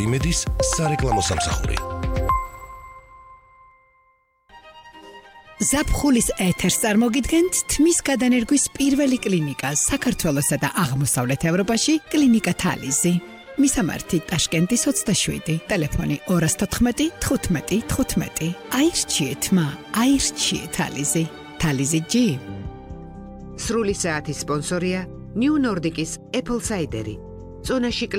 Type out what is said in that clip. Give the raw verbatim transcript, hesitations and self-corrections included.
იმედის სარეკლამო სამსახური. ზაფხულის ეთერს წარმოგიდგენთ თმის გადანერგვის პირველი კლინიკა საქართველოსა და აღმოსავლეთ ევროპაში კლინიკა თალიზი. მისამართი ტაშკენტის ოცდაშვიდი, ტელეფონი ორას თოთხმეტი თხუთმეტი თხუთმეტი. აირჩიეთ მა, აირჩიეთ თალიზი. თალიზი ჯი. სრული საათის სპონსორია New Nordic-ის Apple Cider-ი. წონაში